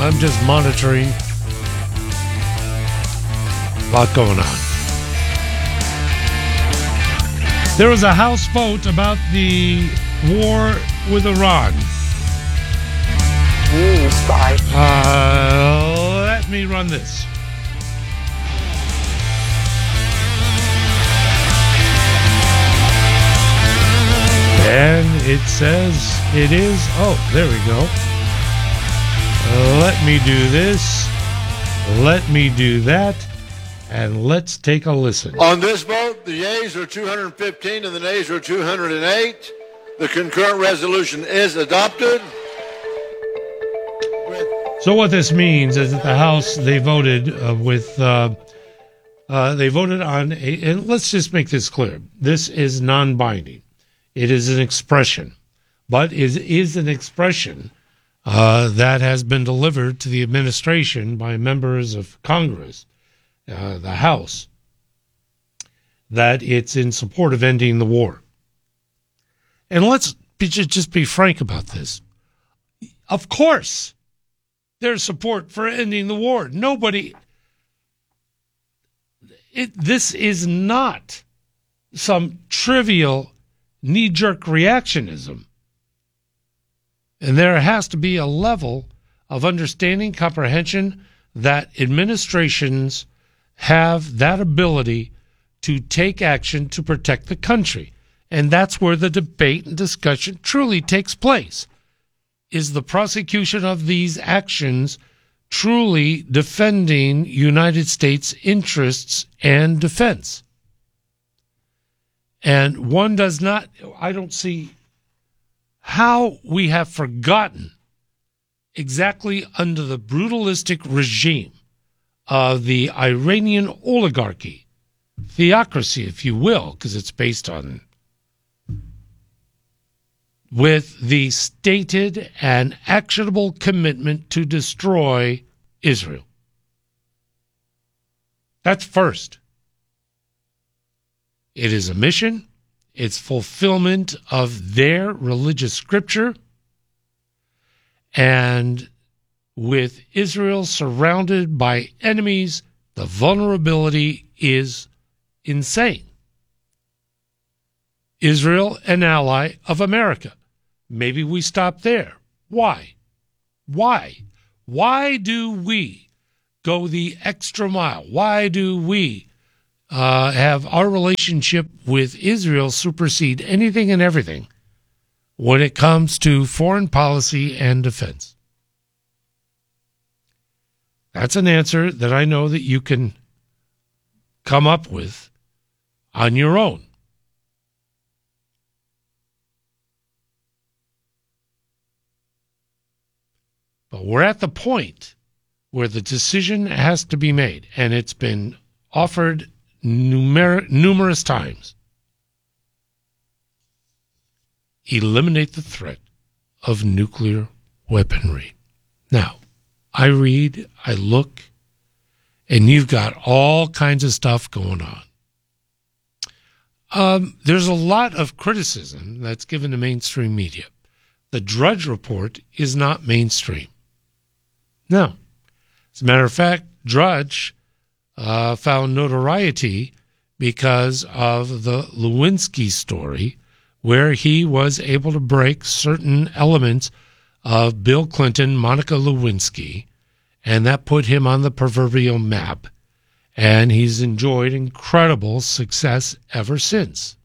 I'm just monitoring a lot going on. There was a House vote about the war with Iran. Spy. Let me run this. And it says it is. Oh, there we go. Let me do this. Let me do that. And let's take a listen. On this vote, the yeas are 215 and the nays are 208. The concurrent resolution is adopted. So what this means is that the House, they voted they voted on and let's just make this clear. This is non-binding. It is an expression, but it is an expression that has been delivered to the administration by members of Congress, the House, that it's in support of ending the war. And let's just be frank about this. Of course, there's support for ending the war. This is not some trivial knee-jerk reactionism. And there has to be a level of understanding, comprehension that administrations have that ability to take action to protect the country. And that's where the debate and discussion truly takes place. Is the prosecution of these actions truly defending United States interests and defense? And one does not, I don't see how we have forgotten exactly under the brutalistic regime of the Iranian oligarchy, theocracy, if you will, because it's based on, with the stated and actionable commitment to destroy Israel. That's first. It is a mission. It's fulfillment of their religious scripture. And with Israel surrounded by enemies, the vulnerability is insane. Israel, an ally of America. Maybe we stop there. Why? Why do we go the extra mile? Why do we have our relationship with Israel supersede anything and everything when it comes to foreign policy and defense? That's an answer that I know that you can come up with on your own. But we're at the point where the decision has to be made, and it's been offered numerous times. Eliminate the threat of nuclear weaponry. Now, I read, I look, and you've got all kinds of stuff going on. There's a lot of criticism that's given to mainstream media. The Drudge Report is not mainstream. No. As a matter of fact, Drudge found notoriety because of the Lewinsky story, where he was able to break certain elements of Bill Clinton, Monica Lewinsky, and that put him on the proverbial map. And he's enjoyed incredible success ever since.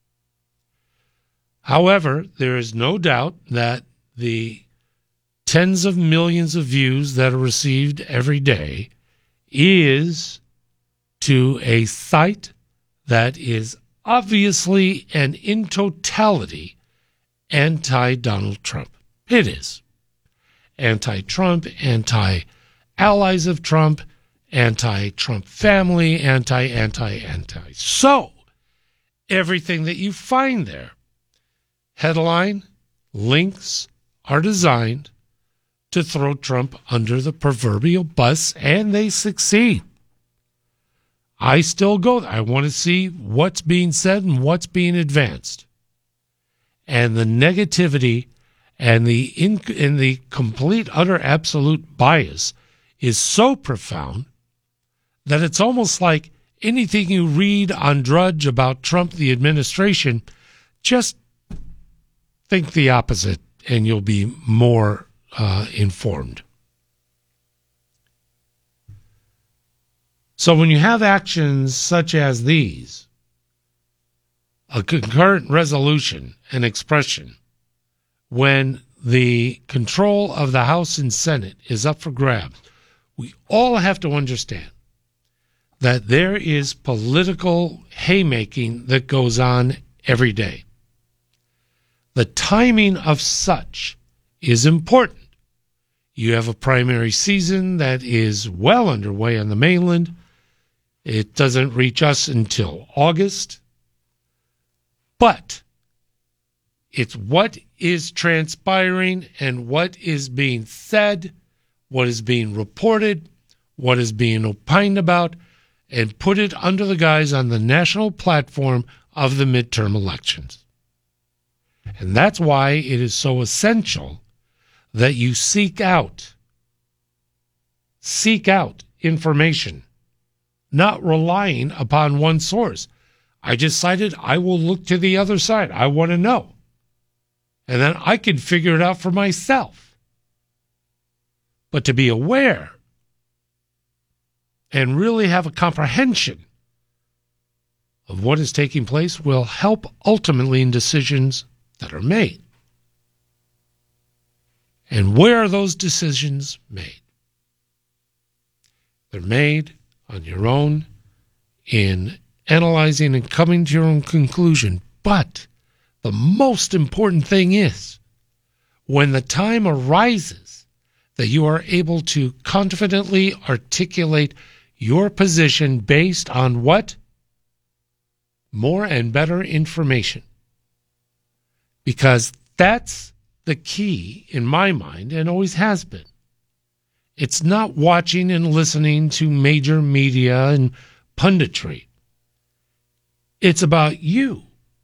However, there is no doubt that the tens of millions of views that are received every day is to a site that is obviously and in totality anti-Donald Trump. It is. Anti-Trump, anti-allies of Trump, anti-Trump family, anti. So, everything that you find there, headline, links, are designed to throw Trump under the proverbial bus, and they succeed. I still go there. I want to see what's being said and what's being advanced. And the negativity And the complete, utter, absolute bias is so profound that it's almost like anything you read on Drudge about Trump, the administration, just think the opposite and you'll be more informed. So when you have actions such as these, a concurrent resolution and expression, when the control of the House and Senate is up for grabs, we all have to understand that there is political haymaking that goes on every day. The timing of such is important. You have a primary season that is well underway on the mainland. It doesn't reach us until August. But it's what is transpiring and what is being said, what is being reported, what is being opined about, and put it under the guise on the national platform of the midterm elections. And that's why it is so essential that you seek out information, not relying upon one source. I decided I will look to the other side. I want to know. And then I can figure it out for myself. But to be aware and really have a comprehension of what is taking place will help ultimately in decisions that are made. And where are those decisions made? They're made on your own in analyzing and coming to your own conclusion. But the most important thing is when the time arises that you are able to confidently articulate your position based on what? More and better information. Because that's the key in my mind and always has been. It's not watching and listening to major media and punditry. It's about you.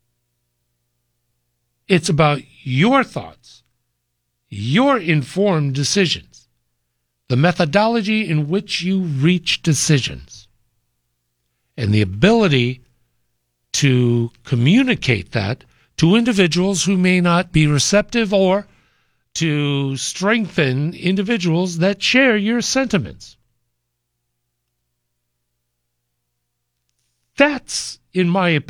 It's about your thoughts, your informed decisions, the methodology in which you reach decisions, and the ability to communicate that to individuals who may not be receptive or to strengthen individuals that share your sentiments. That's, in my opinion,